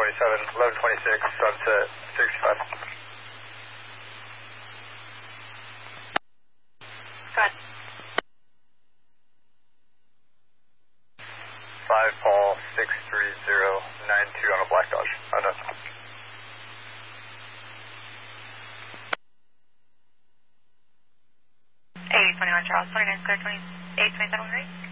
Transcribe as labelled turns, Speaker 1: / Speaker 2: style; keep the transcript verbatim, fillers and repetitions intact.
Speaker 1: twenty-seven, eleven twenty-six, sunset, sixty-five.
Speaker 2: Good.
Speaker 1: five Paul, six three zero nine two on a Black Dodge. Unknown.
Speaker 2: eight twenty-one Charles, twenty-nine square, twenty-eight twenty-seven, right?